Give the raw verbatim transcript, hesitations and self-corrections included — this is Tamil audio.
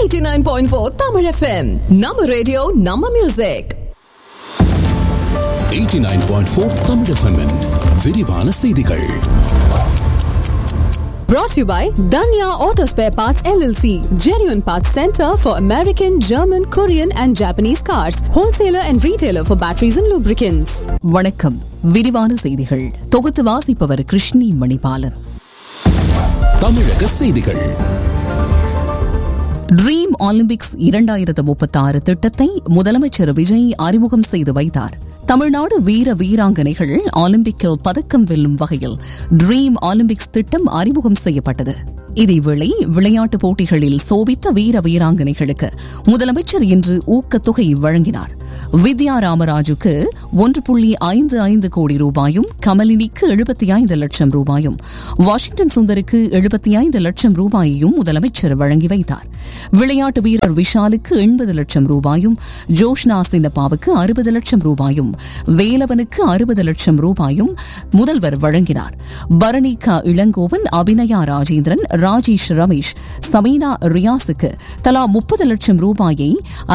eighty-nine point four Tamil F M. Nama radio, Nama music. eighty-nine point four Tamil F M -இன் விரிவான செய்திகள். Brought to you by Danya Auto Spare Parts L L C, genuine parts center for American, German, Korean and Japanese cars, wholesaler and retailer for batteries and lubricants. வணக்கம். விரிவான செய்திகள் தொகுத்து வாசிப்பவர் கிருஷ்ணி மணிபாலன். தமிழக செய்திகள். ட்ரீம் ஒலிம்பிக்ஸ் இரண்டாயிரத்து முப்பத்தாறு திட்டத்தை முதலமைச்சர் விஜய் அறிமுகம் செய்து வைத்தார். தமிழ்நாடு வீர வீராங்கனைகள் ஒலிம்பிக்கில் பதக்கம் வெல்லும் வகையில் ட்ரீம் ஒலிம்பிக்ஸ் திட்டம் அறிமுகம் செய்யப்பட்டது. இதேவேளை விளையாட்டுப் போட்டிகளில் சோபித்த வீர வீராங்கனைகளுக்கு முதலமைச்சர் இன்று ஊக்கத்தொகை வழங்கினார். வித்யா ராமராஜுக்கு ஒன்று புள்ளி ஐந்து ஐந்து கோடி ரூபாயும், கமலினிக்கு எழுபத்தி ஐந்து லட்சம் ரூபாயும், வாஷிங்டன் சுந்தருக்கு எழுபத்தி ஐந்து லட்சம் ரூபாயையும் முதலமைச்சர் வழங்கி வைத்தார். விளையாட்டு வீரர் விஷாலுக்கு எண்பது லட்சம் ரூபாயும், ஜோஷ்னா சின்னப்பாவுக்கு அறுபது லட்சம் ரூபாயும், வேலவனுக்கு அறுபது லட்சம் ரூபாயும் முதல்வர் வழங்கினார். பரணிகா இளங்கோவன், அபிநயா ராஜேந்திரன், ராஜேஷ் ரமேஷ், சமீனா ரியாஸுக்கு தலா முப்பது லட்சம் ரூபாயை